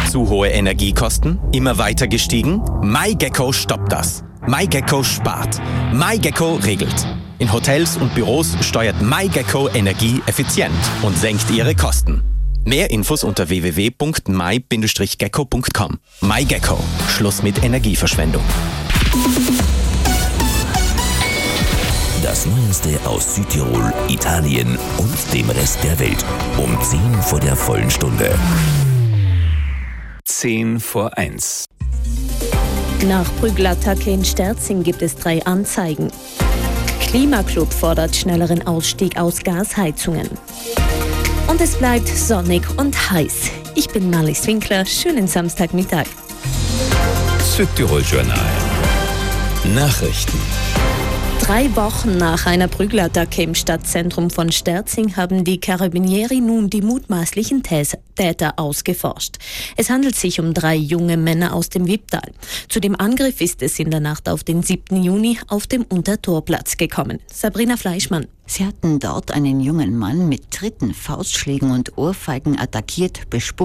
Zu hohe Energiekosten? Immer weiter gestiegen? MyGecko stoppt das. MyGecko spart. MyGecko regelt. In Hotels und Büros steuert MyGecko Energie effizient und senkt ihre Kosten. Mehr Infos unter www.my-gecko.com. MyGecko. Schluss mit Energieverschwendung. Das Neueste aus Südtirol, Italien und dem Rest der Welt. Um 10 vor der vollen Stunde. 10 vor 1. Nach Prügelattacke in Sterzing gibt es 3 Anzeigen. Klimaclub fordert schnelleren Ausstieg aus Gasheizungen. Und es bleibt sonnig und heiß. Ich bin Marlies Winkler. Schönen Samstagmittag. Südtirol Journal. Nachrichten. 3 Wochen nach einer Prügelattacke im Stadtzentrum von Sterzing haben die Carabinieri nun die mutmaßlichen Täter ausgeforscht. Es handelt sich um 3 junge Männer aus dem Wipptal. Zu dem Angriff ist es in der Nacht auf den 7. Juni auf dem Untertorplatz gekommen. Sabrina Fleischmann. Sie hatten dort einen jungen Mann mit Tritten, Faustschlägen und Ohrfeigen attackiert, bespuckt